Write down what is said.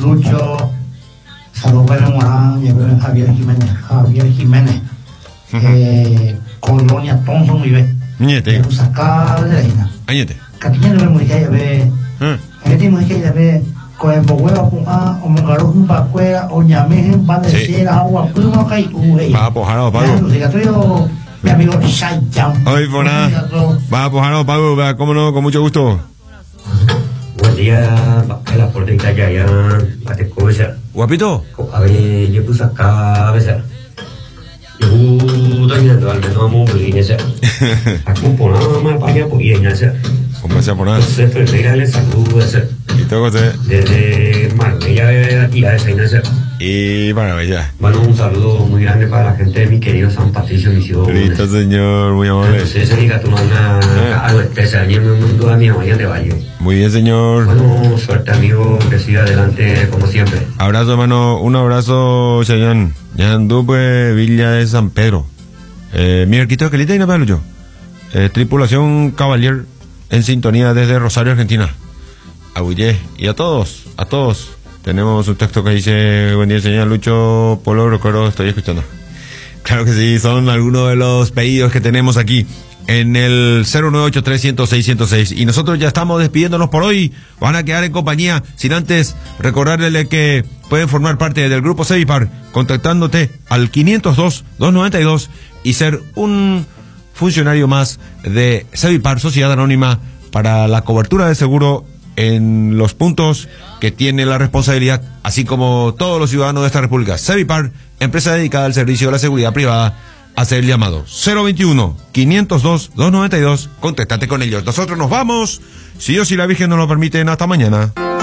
Lucho, saludos para Morán, Javier Jiménez, Colonia Thompson vive. Niete. Usacá de la isla. Añete. Catillano me murió ya ve. Gente me ya ve. Con el pohueva o mongaro un pacuera o llame van a decir agua pluma kai uwe. Va a pojaro pago. Mi amigo Shaiyan. Hoy por nada. Va a pojaro pago, cómo no, con mucho gusto. Buen día, el aporte de Italia, bate cosa. Guapito. A ver, yo puse acá, a ver. Yo estoy viendo al menos a Montpellier, ese. A componer más para allá, porque ya ese. ¿Cómo se pone? Entonces, pues, regale salud, ese. Y todo ese. Desde Marbella, aquí a ese, ese. Y maravilla. Bueno, un saludo muy grande para la gente de mi querido San Patricio Misión. Listo, señor, muy amable. Entonces, se diga tu mamá, algo especial, ayer me mandó a mi mañana de Valle. Muy bien, señor. Bueno, suerte, amigo, que siga adelante como siempre. Abrazo, hermano, un abrazo, Chayán. Ya anduve Villa de San Pedro. Mi arquitecto que le para yo. Tripulación Cavalier en sintonía desde Rosario, Argentina. Aguillé. Y a todos. Tenemos un texto que dice: buen día, señor Lucho Polo Rocoro, estoy escuchando. Claro que sí, son algunos de los pedidos que tenemos aquí en el 0983-106-106. Y nosotros ya estamos despidiéndonos por hoy. Van a quedar en compañía, sin antes recordarles que pueden formar parte del grupo Sevipar contactándote al 502-292 y ser un funcionario más de Sevipar, Sociedad Anónima, para la cobertura de seguro en los puntos que tiene la responsabilidad, así como todos los ciudadanos de esta república. Sevipar, empresa dedicada al servicio de la seguridad privada. Hacer el llamado 021-502-292. Contáctate con ellos. Nosotros nos vamos, si Dios y la Virgen nos lo permiten. Hasta mañana.